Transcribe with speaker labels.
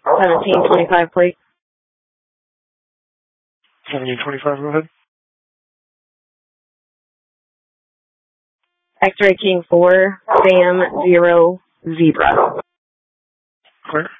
Speaker 1: 1725, please.
Speaker 2: 1725, go ahead.
Speaker 1: X-ray King 4, Sam 0, Zebra.
Speaker 2: Clear.